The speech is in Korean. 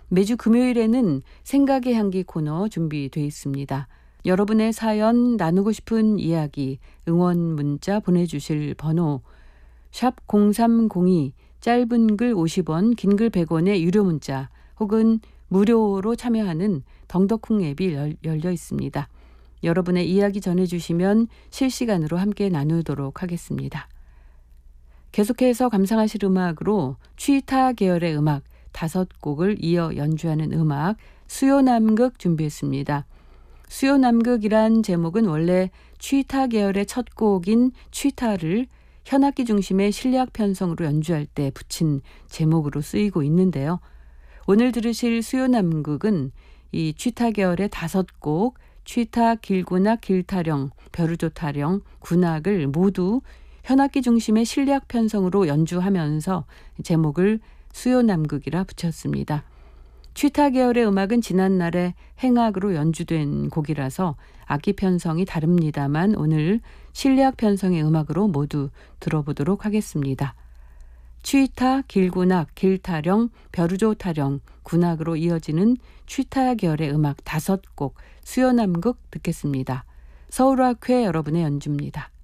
매주 금요일에는 생각의 향기 코너 준비되어 있습니다. 여러분의 사연, 나누고 싶은 이야기, 응원 문자 보내주실 번호 샵 0302, 짧은 글 50원, 긴 글 100원의 유료 문자 혹은 무료로 참여하는 덩덕쿵 앱이 열려 있습니다. 여러분의 이야기 전해주시면 실시간으로 함께 나누도록 하겠습니다. 계속해서 감상하실 음악으로 취타 계열의 음악 5곡을 이어 연주하는 음악 수요남극 준비했습니다. 수요남극이란 제목은 원래 취타 계열의 첫 곡인 취타를 현악기 중심의 실력 편성으로 연주할 때 붙인 제목으로 쓰이고 있는데요. 오늘 들으실 수요남극은 이 취타 계열의 5곡, 취타, 길군악, 길타령, 벼르조타령, 군악을 모두 현악기 중심의 실력 편성으로 연주하면서 제목을 수요남극이라 붙였습니다. 취타 계열의 음악은 지난날의 행악으로 연주된 곡이라서 악기 편성이 다릅니다만 오늘 실력 편성의 음악으로 모두 들어보도록 하겠습니다. 취타, 길군악, 길타령, 벼르조타령, 군악으로 이어지는 취타 계열의 음악 5곡 수요남극 듣겠습니다. 서울학회 여러분의 연주입니다.